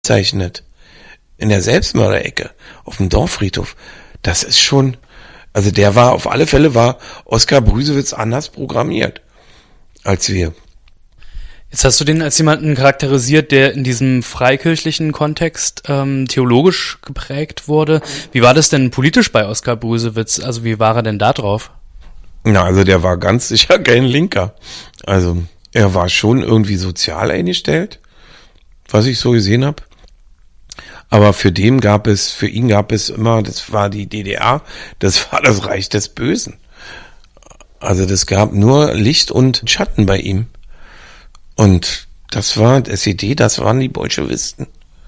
zeichnet, in der Selbstmörderecke, auf dem Dorffriedhof, das ist schon, also auf alle Fälle war Oskar Brüsewitz anders programmiert als wir. Jetzt hast du den als jemanden charakterisiert, der in diesem freikirchlichen Kontext theologisch geprägt wurde. Wie war das denn politisch bei Oskar Brüsewitz? Also wie war er denn da drauf? Na, also der war ganz sicher kein Linker. Also er war schon irgendwie sozial eingestellt, was ich so gesehen habe. Aber für ihn gab es immer, das war die DDR, das war das Reich des Bösen. Also das gab nur Licht und Schatten bei ihm. Und das war SED, das waren die Bolschewisten.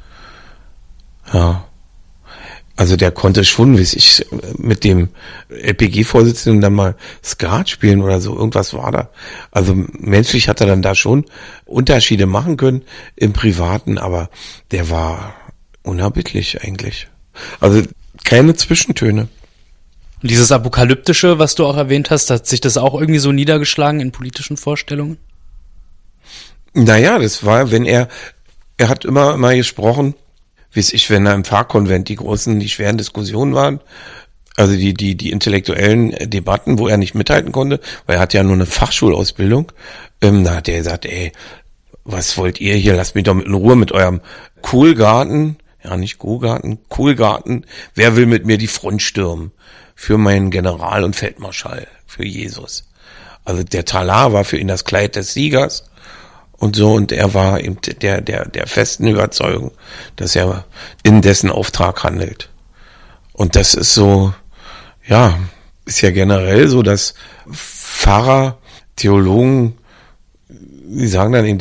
Ja. Also der konnte schon, wie ich, mit dem LPG-Vorsitzenden dann mal Skat spielen oder so, irgendwas war da. Also menschlich hat er dann da schon Unterschiede machen können im Privaten, aber der war unerbittlich eigentlich. Also keine Zwischentöne. Und dieses Apokalyptische, was du auch erwähnt hast, hat sich das auch irgendwie so niedergeschlagen in politischen Vorstellungen? Naja, das war, wenn er hat immer gesprochen, wenn da im Pfarrkonvent die schweren Diskussionen waren, also die intellektuellen Debatten, wo er nicht mithalten konnte, weil er hat ja nur eine Fachschulausbildung, da hat er gesagt, was wollt ihr hier, lasst mich doch in Ruhe mit eurem Kohlgarten, ja nicht Kohlgarten, Kohlgarten, wer will mit mir die Front stürmen? Für meinen General und Feldmarschall, für Jesus. Also der Talar war für ihn das Kleid des Siegers, und so, und er war eben der festen Überzeugung, dass er in dessen Auftrag handelt. Und das ist so, ja, ist ja generell so, dass Pfarrer, Theologen, die sagen dann eben,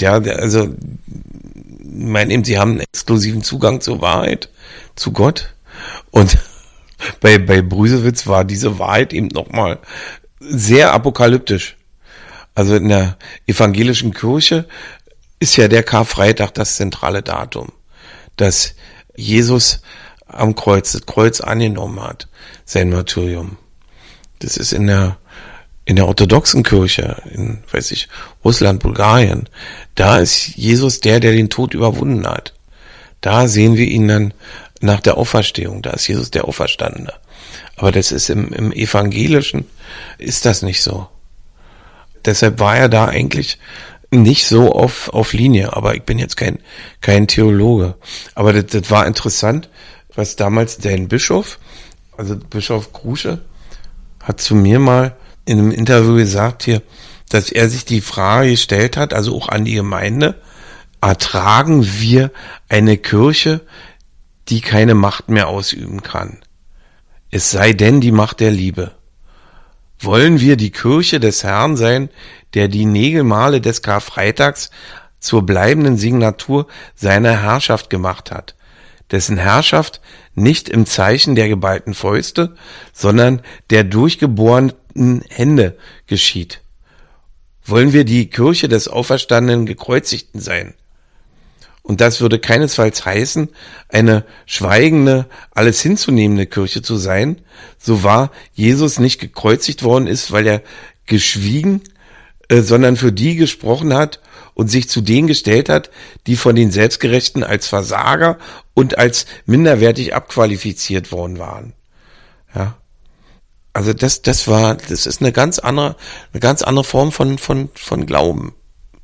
sie haben einen exklusiven Zugang zur Wahrheit, zu Gott. Und bei Brüsewitz war diese Wahrheit eben nochmal sehr apokalyptisch. Also in der evangelischen Kirche ist ja der Karfreitag das zentrale Datum, dass Jesus am das Kreuz angenommen hat, sein Martyrium. Das ist in der orthodoxen Kirche, in, Russland, Bulgarien, da ist Jesus der den Tod überwunden hat. Da sehen wir ihn dann nach der Auferstehung, da ist Jesus der Auferstandene. Aber das ist im Evangelischen, ist das nicht so. Deshalb war er da eigentlich nicht so auf Linie, aber ich bin jetzt kein Theologe. Aber das war interessant, was damals dein Bischof, also Bischof Krusche, hat zu mir mal in einem Interview gesagt hier, dass er sich die Frage gestellt hat, also auch an die Gemeinde, ertragen wir eine Kirche, die keine Macht mehr ausüben kann? Es sei denn die Macht der Liebe. Wollen wir die Kirche des Herrn sein, der die Nägelmale des Karfreitags zur bleibenden Signatur seiner Herrschaft gemacht hat, dessen Herrschaft nicht im Zeichen der geballten Fäuste, sondern der durchgebohrten Hände geschieht? Wollen wir die Kirche des auferstandenen Gekreuzigten sein? Und das würde keinesfalls heißen, eine schweigende, alles hinzunehmende Kirche zu sein, so wahr Jesus nicht gekreuzigt worden ist, weil er geschwiegen, sondern für die gesprochen hat und sich zu denen gestellt hat, die von den Selbstgerechten als Versager und als minderwertig abqualifiziert worden waren. Ja. Also das ist eine ganz andere Form von Glauben.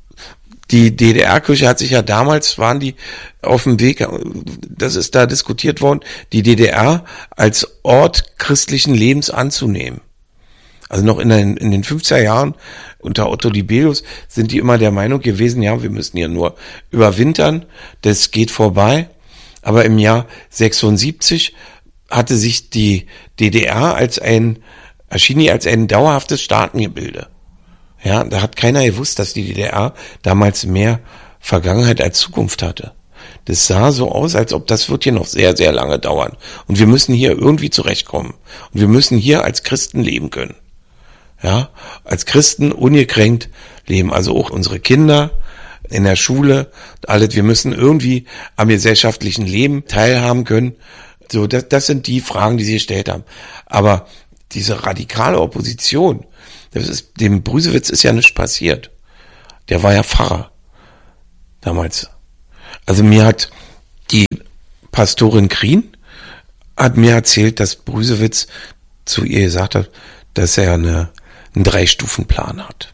Die DDR-Kirche hat sich ja damals, waren die auf dem Weg, das ist da diskutiert worden, die DDR als Ort christlichen Lebens anzunehmen. Also noch in den 50er Jahren unter Otto Dibelius sind die immer der Meinung gewesen, ja, wir müssen hier nur überwintern, das geht vorbei. Aber im Jahr 76 hatte sich die DDR erschien als ein dauerhaftes Staatengebilde. Ja, da hat keiner gewusst, dass die DDR damals mehr Vergangenheit als Zukunft hatte. Das sah so aus, als ob das wird hier noch sehr, sehr lange dauern. Und wir müssen hier irgendwie zurechtkommen. Und wir müssen hier als Christen leben können. Ja, als Christen ungekränkt leben. Also auch unsere Kinder in der Schule, alles. Wir müssen irgendwie am gesellschaftlichen Leben teilhaben können. So, das sind die Fragen, die sie gestellt haben. Aber diese radikale Opposition, dem Brüsewitz ist ja nichts passiert. Der war ja Pfarrer damals. Also mir hat Pastorin Krien hat mir erzählt, dass Brüsewitz zu ihr gesagt hat, dass er einen 3-Stufen-Plan hat.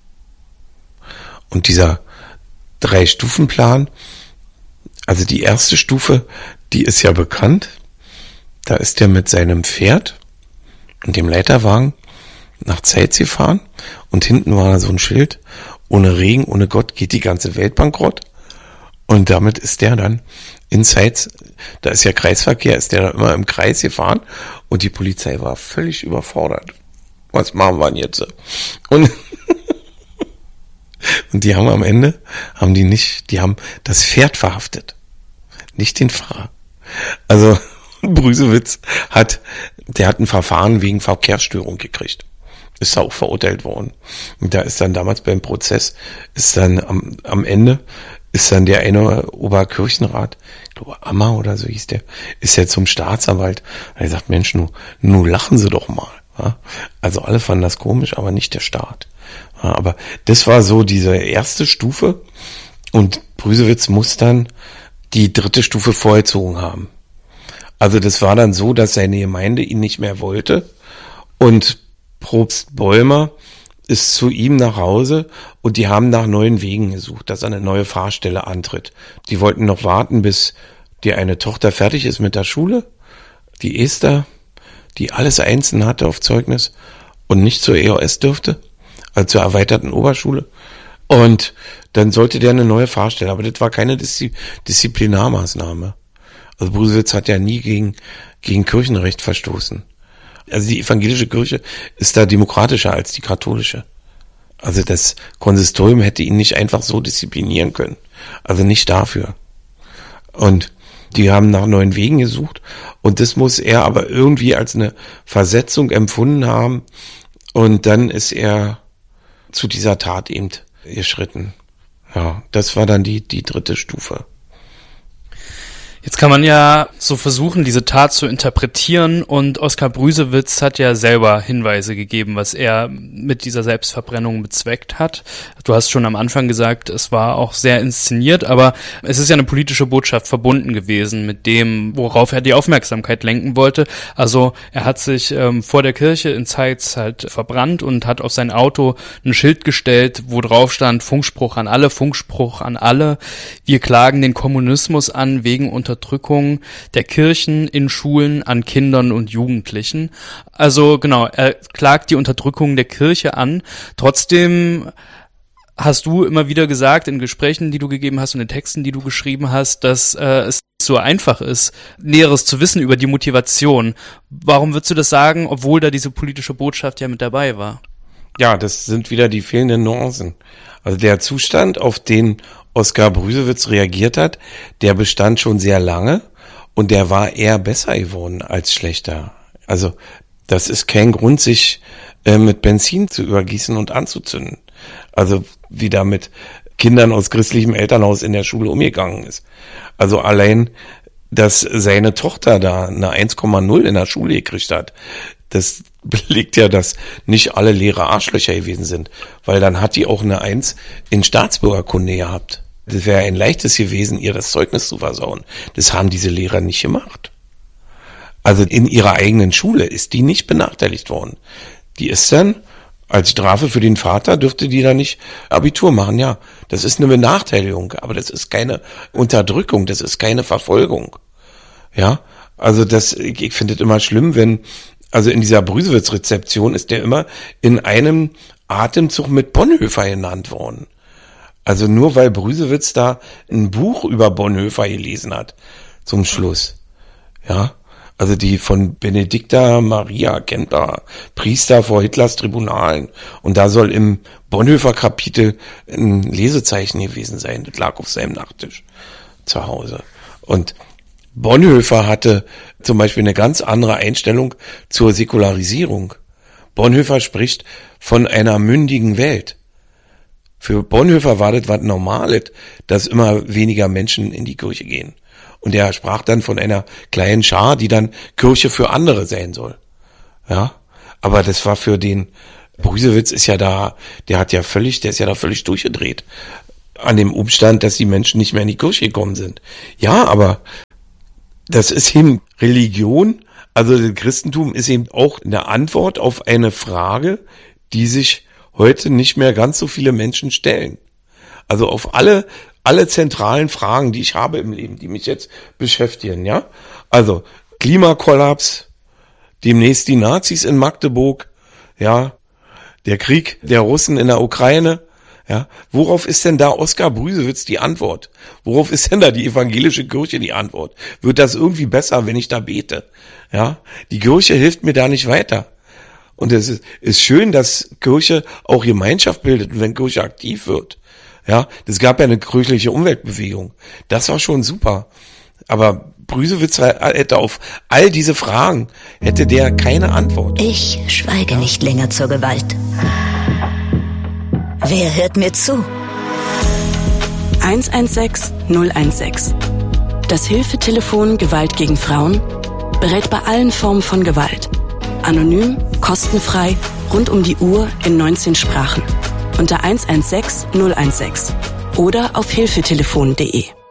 Und dieser 3-Stufen-Plan, also die erste Stufe, die ist ja bekannt. Da ist er mit seinem Pferd und dem Leiterwagen nach Zeitz gefahren und hinten war da so ein Schild: Ohne Regen, ohne Gott geht die ganze Welt bankrott. Und damit ist der dann in Zeitz, da ist ja Kreisverkehr, ist der da immer im Kreis gefahren und die Polizei war völlig überfordert. Was machen wir denn jetzt? Und die haben am Ende, die haben das Pferd verhaftet, nicht den Fahrer. Also Brüsewitz hat ein Verfahren wegen Verkehrsstörung gekriegt. Ist da auch verurteilt worden. Und da ist dann damals beim Prozess, ist dann am Ende, ist dann der eine Oberkirchenrat, ich glaube Ammer oder so hieß der, ist ja zum Staatsanwalt. Und er sagt, Mensch, nun lachen Sie doch mal. Ja? Also alle fanden das komisch, aber nicht der Staat. Ja, aber das war so diese erste Stufe und Brüsewitz muss dann die 3. Stufe vollzogen haben. Also das war dann so, dass seine Gemeinde ihn nicht mehr wollte und Propst Bäumer ist zu ihm nach Hause und die haben nach neuen Wegen gesucht, dass er eine neue Fahrstelle antritt. Die wollten noch warten, bis die eine Tochter fertig ist mit der Schule, die Esther, die alles einzeln hatte auf Zeugnis und nicht zur EOS dürfte, also zur erweiterten Oberschule. Und dann sollte der eine neue Fahrstelle, aber das war keine Disziplinarmaßnahme. Also Brüsewitz hat ja nie gegen Kirchenrecht verstoßen. Also die evangelische Kirche ist da demokratischer als die katholische. Also das Konsistorium hätte ihn nicht einfach so disziplinieren können. Also nicht dafür. Und die haben nach neuen Wegen gesucht und das muss er aber irgendwie als eine Versetzung empfunden haben und dann ist er zu dieser Tat eben geschritten. Ja, das war dann die 3. Stufe. Jetzt kann man ja so versuchen, diese Tat zu interpretieren und Oskar Brüsewitz hat ja selber Hinweise gegeben, was er mit dieser Selbstverbrennung bezweckt hat. Du hast schon am Anfang gesagt, es war auch sehr inszeniert, aber es ist ja eine politische Botschaft verbunden gewesen mit dem, worauf er die Aufmerksamkeit lenken wollte. Also er hat sich vor der Kirche in Zeitz halt verbrannt und hat auf sein Auto ein Schild gestellt, wo drauf stand: Funkspruch an alle, wir klagen den Kommunismus an wegen Unterdrückung der Kirchen in Schulen an Kindern und Jugendlichen. Also genau, er klagt die Unterdrückung der Kirche an. Trotzdem hast du immer wieder gesagt in Gesprächen, die du gegeben hast und in Texten, die du geschrieben hast, dass es so einfach ist, Näheres zu wissen über die Motivation. Warum würdest du das sagen, obwohl da diese politische Botschaft ja mit dabei war? Ja, das sind wieder die fehlenden Nuancen. Also der Zustand, auf den Oskar Brüsewitz reagiert hat, der bestand schon sehr lange und der war eher besser geworden als schlechter. Also das ist kein Grund, sich mit Benzin zu übergießen und anzuzünden. Also wie da mit Kindern aus christlichem Elternhaus in der Schule umgegangen ist. Also allein, dass seine Tochter da eine 1,0 in der Schule gekriegt hat, das belegt ja, dass nicht alle Lehrer Arschlöcher gewesen sind, weil dann hat die auch eine 1 in Staatsbürgerkunde gehabt. Das wäre ein leichtes gewesen, ihr das Zeugnis zu versauen. Das haben diese Lehrer nicht gemacht. Also in ihrer eigenen Schule ist die nicht benachteiligt worden. Die ist dann, als Strafe für den Vater, dürfte die da nicht Abitur machen. Ja, das ist eine Benachteiligung, aber das ist keine Unterdrückung, das ist keine Verfolgung. Ja, also ich finde es immer schlimm, wenn, also in dieser Brüsewitz-Rezeption ist der immer in einem Atemzug mit Bonhoeffer genannt worden. Also nur weil Brüsewitz da ein Buch über Bonhoeffer gelesen hat, zum Schluss. Ja, also die von Benedicta Maria Kemper, Priester vor Hitlers Tribunalen. Und da soll im Bonhoeffer-Kapitel ein Lesezeichen gewesen sein. Das lag auf seinem Nachttisch zu Hause. Und Bonhoeffer hatte zum Beispiel eine ganz andere Einstellung zur Säkularisierung. Bonhoeffer spricht von einer mündigen Welt. Für Bonhoeffer war das was Normales, dass immer weniger Menschen in die Kirche gehen. Und er sprach dann von einer kleinen Schar, die dann Kirche für andere sein soll. Ja, aber das war für den Brüsewitz ist ja da, der ist ja da völlig durchgedreht an dem Umstand, dass die Menschen nicht mehr in die Kirche gekommen sind. Ja, aber Das ist eben Religion, also das Christentum ist eben auch eine Antwort auf eine Frage, die sich heute nicht mehr ganz so viele Menschen stellen. Also auf alle zentralen Fragen, die ich habe im Leben, die mich jetzt beschäftigen, ja. Also Klimakollaps, demnächst die Nazis in Magdeburg, ja, der Krieg der Russen in der Ukraine, ja. Worauf ist denn da Oskar Brüsewitz die Antwort? Worauf ist denn da die evangelische Kirche die Antwort? Wird das irgendwie besser, wenn ich da bete? Ja, die Kirche hilft mir da nicht weiter. Und es ist schön, dass Kirche auch Gemeinschaft bildet und wenn Kirche aktiv wird. Ja, das gab ja eine kirchliche Umweltbewegung. Das war schon super. Aber Brüsewitz hätte auf all diese Fragen, hätte der keine Antwort. Ich schweige nicht länger zur Gewalt. Wer hört mir zu? 116 016. Das Hilfetelefon Gewalt gegen Frauen berät bei allen Formen von Gewalt. Anonym, kostenfrei, rund um die Uhr in 19 Sprachen. Unter 116 016 oder auf hilfetelefon.de.